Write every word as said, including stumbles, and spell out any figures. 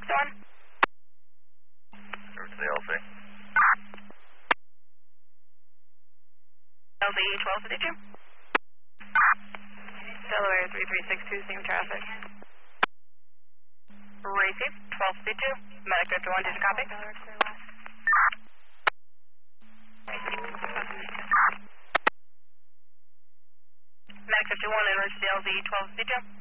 fifty-one. Over to the L C. L Z twelve fifty-two. Delaware three three six two, same traffic. Receive, twelve fifty-two. Medic fifty-one, did you copy? Medic fifty-one, emergency L Z twelve fifty-two.